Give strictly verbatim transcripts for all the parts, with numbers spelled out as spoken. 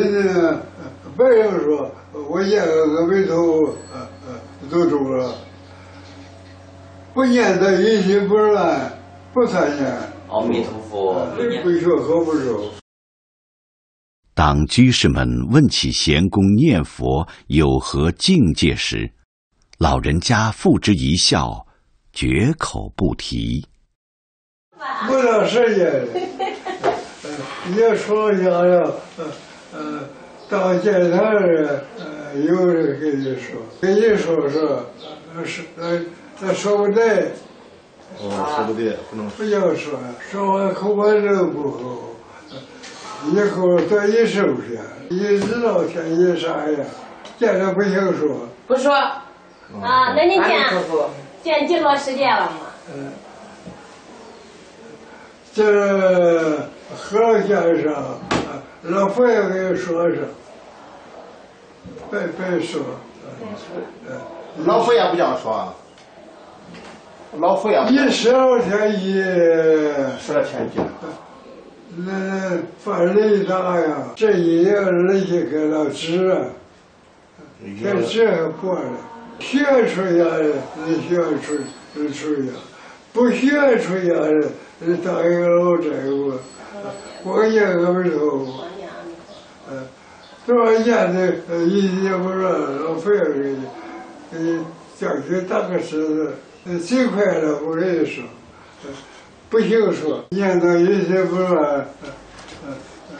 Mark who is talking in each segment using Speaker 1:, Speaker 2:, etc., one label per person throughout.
Speaker 1: 人家白人说，我念个阿弥陀佛，呃呃，都中了。不念的一心不乱，不参念。
Speaker 2: 阿弥陀佛，
Speaker 1: 不学和不受。
Speaker 3: 当居士们问起贤公念佛有何境界时，老人家付之一笑，绝口不提。
Speaker 1: 不了时间，也说想要，呃呃，到电台儿，呃，有人跟你说，跟你说说，呃是呃，那说不对。
Speaker 4: 哦，说不对，不能
Speaker 1: 不要说，说完口管真不好，以后多一收拾，你知道天意啥呀？见着不行说。
Speaker 5: 不说。
Speaker 6: 啊，那你见见几多时间了嘛？
Speaker 1: 嗯，这和先生，老佛爷给你说说，别别说。
Speaker 4: 嗯，老佛爷不这样说。老佛爷
Speaker 1: 一十二天一
Speaker 4: 十二天一
Speaker 1: 那法雷达呀，这一样人家给了纸啊，这纸还过了，学出来的你学出出呀，不学出来的你当一个老债务，光念阿弥陀佛，嗯，多少年的一也不让老佛爷给你给你叫去当个狮子。最快了，我跟你说，不行说，念到一心不乱，嗯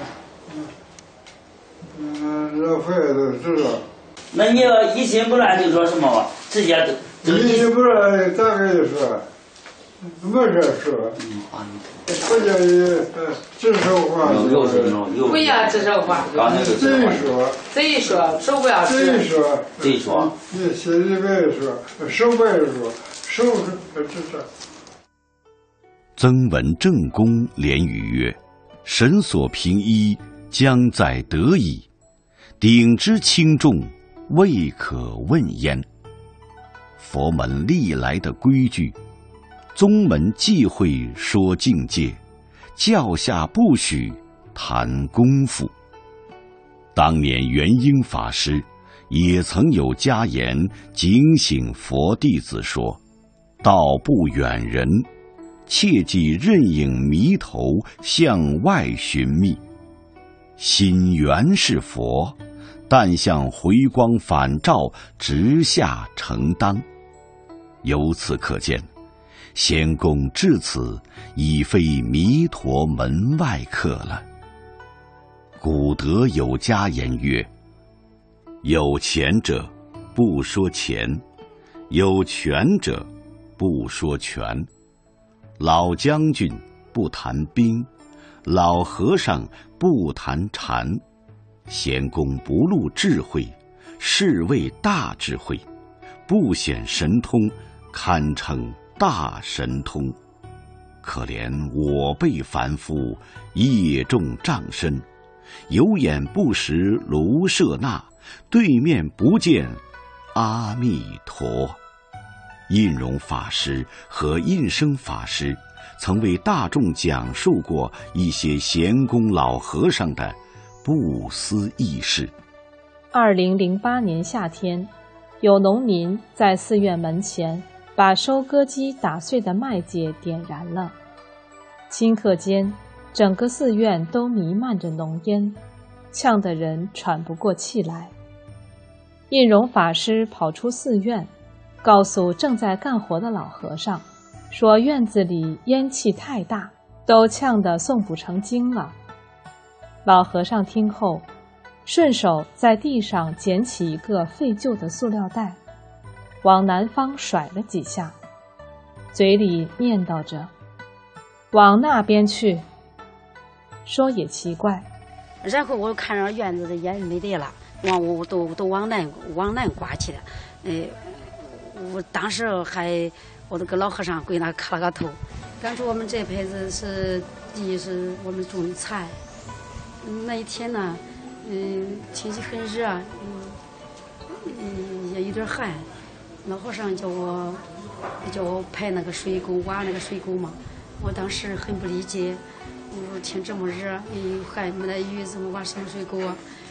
Speaker 1: 嗯嗯，老佛爷都知道。
Speaker 2: 那你要一心不乱就说什么吧？直接
Speaker 1: 就一心不乱，咋跟你说？没事说。嗯啊，不叫你呃指手画
Speaker 2: 脚。
Speaker 5: 不要指手画脚。
Speaker 1: 贼说。
Speaker 5: 贼说，手不要指。
Speaker 1: 贼说。
Speaker 2: 贼说。
Speaker 1: 你心里边说，手不要说。收拾这这。
Speaker 3: 曾文正公连语曰：“神所凭依，将在得矣。鼎之轻重，未可问焉。”佛门历来的规矩，宗门忌讳说境界，教下不许谈功夫。当年元婴法师也曾有家言警醒佛弟子说：“道不远人，切忌任影迷头向外寻觅。心原是佛，但向回光返照直下承当。”由此可见，仙公至此已非弥陀门外客了。古德有家言曰：“有钱者不说钱，有权者不说权，老将军不谈兵，老和尚不谈禅。贤公不露智慧，是谓大智慧；不显神通，堪称大神通。可怜我辈凡夫，业重障身，有眼不识卢舍那，对面不见阿弥陀。”印容法师和印生法师曾为大众讲述过一些贤公老和尚的不思议事。
Speaker 7: 二零零八年夏天，有农民在寺院门前把收割机打碎的麦秸点燃了，顷刻间，整个寺院都弥漫着浓烟，呛得人喘不过气来。印容法师跑出寺院，告诉正在干活的老和尚，说院子里烟气太大，都呛得诵不成经了。老和尚听后，顺手在地上捡起一个废旧的塑料袋，往南方甩了几下，嘴里念叨着：“往那边去。”说也奇怪，
Speaker 8: 然后我看着院子的烟没得了，往我都都往南往南刮去了。呃，我当时还我那个老和尚跪那磕了个头，感觉我们这辈子是地是我们种的菜。那一天呢，嗯，天气很热，嗯，嗯也有点寒。老和尚叫我叫我排那个水沟，挖那个水沟嘛。我当时很不理解，我说天这么热，又寒没得雨，怎么挖什么水沟啊？